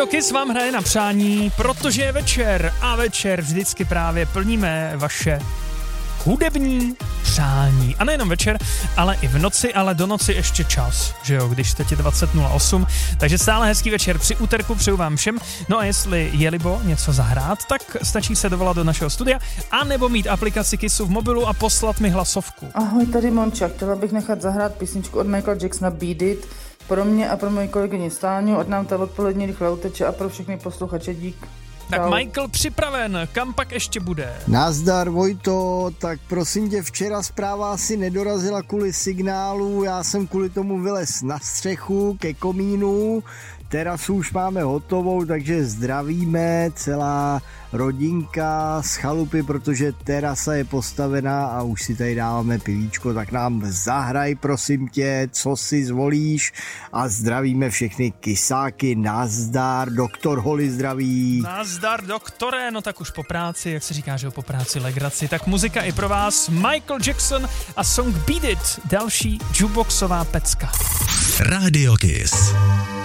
Radio Kiss vám hraje na přání, protože je večer a večer vždycky právě plníme vaše hudební přání. A nejenom večer, ale i v noci, ale do noci ještě čas, že jo, když teď je 20:08, takže stále hezký večer při úterku přeju vám všem. No a jestli je libo něco zahrát, tak stačí se dovolat do našeho studia, anebo mít aplikaci Kissu v mobilu a poslat mi hlasovku. Ahoj, tady Monča, chtěla bych nechat zahrát písničku od Michaela Jacksona Beat It, pro mě a pro moji kolegyni Stáňu, ať nám ta odpolední rychle uteče a pro všechny posluchače dík. Tak Michael připraven, kam pak ještě bude? Nazdar Vojto, tak prosím tě, včera zpráva asi nedorazila kvůli signálu, já jsem kvůli tomu vylez na střechu ke komínu, terasu už máme hotovou, takže zdravíme celá rodinka z chalupy, protože terasa je postavená a už si tady dáváme pivíčko, tak nám zahraj prosím tě, co si zvolíš a zdravíme všechny kysáky, nazdar, doktor Holly zdraví. Nazdar doktore, no tak už po práci, jak se říká, že po práci legraci, tak muzika i pro vás, Michael Jackson a song Beat It, další jukeboxová pecka. Radio Kiss.